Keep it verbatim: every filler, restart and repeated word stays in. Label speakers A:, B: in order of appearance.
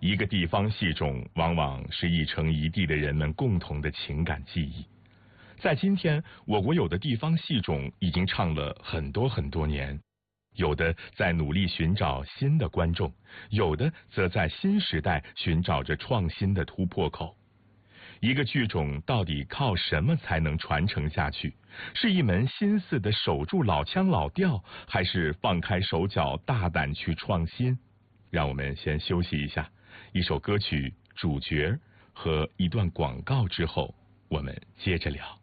A: 一个地方戏种往往是一城一地的人们共同的情感记忆。在今天，我国有的地方戏种已经唱了很多很多年，有的在努力寻找新的观众，有的则在新时代寻找着创新的突破口。一个剧种到底靠什么才能传承下去？是一门心思的守住老腔老调，还是放开手脚大胆去创新？让我们先休息一下，一首歌曲《主角》和一段广告之后，我们接着聊。